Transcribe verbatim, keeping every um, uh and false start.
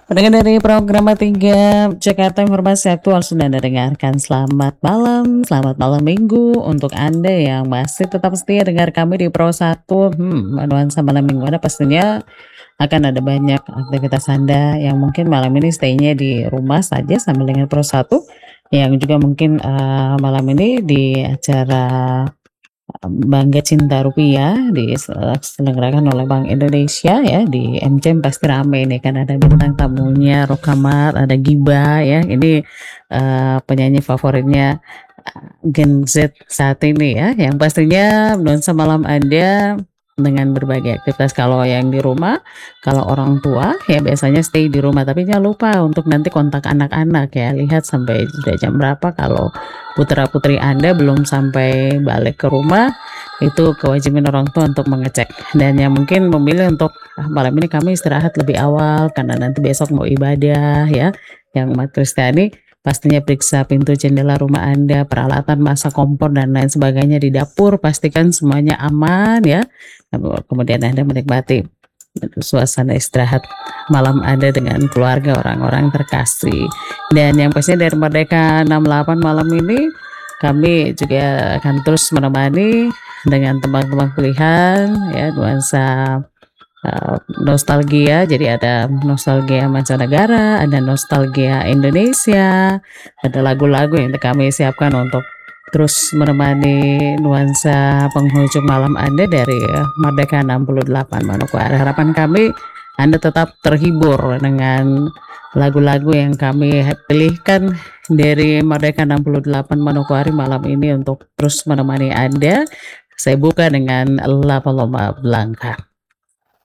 Pendengar dari program tiga Jakarta Informasi Aktual sudah Anda dengarkan. Selamat malam, selamat malam Minggu untuk Anda yang masih tetap setia dengar kami di Pro satu, hmm, nuansa malam Minggu Anda pastinya akan ada banyak aktivitas Anda yang mungkin malam ini stay-nya di rumah saja sambil dengar Pro satu, yang juga mungkin, eee, malam ini di acara Bangga Cinta Rupiah diselenggarakan oleh Bank Indonesia ya, di M C M pasti rame nih kan ada bintang tamunya Rokamart, ada Giba ya, ini, eee, penyanyi favoritnya, eee, Gen Z saat ini ya, yang pastinya nuansa malam Anda dengan berbagai aktivitas. Kalau yang di rumah, kalau orang tua ya biasanya stay di rumah, tapi jangan lupa untuk nanti kontak anak-anak ya, lihat sampai sudah jam berapa. Kalau putra-putri Anda belum sampai balik ke rumah, itu kewajiban orang tua untuk mengecek. Dan yang mungkin memilih untuk, "Ah, malam ini kami istirahat lebih awal karena nanti besok mau ibadah," ya, yang umat Kristiani, pastinya periksa pintu jendela rumah Anda, peralatan masak, kompor, dan lain sebagainya di dapur, pastikan semuanya aman ya. Lalu kemudian Anda menikmati suasana istirahat malam Anda dengan keluarga, orang-orang terkasih. Dan yang pastinya dari Merdeka enam puluh delapan malam ini, kami juga akan terus menemani dengan tembang-tembang pilihan ya, nuansa, eee, nostalgia. Jadi ada nostalgia mancanegara, ada nostalgia Indonesia, ada lagu-lagu yang kami siapkan untuk terus menemani nuansa penghujung malam Anda dari Merdeka enam puluh delapan Manokwari. Harapan kami Anda tetap terhibur dengan lagu-lagu yang kami pilihkan dari Merdeka enam puluh delapan Manokwari malam ini untuk terus menemani Anda. Saya buka dengan Lapa Loma Blanca.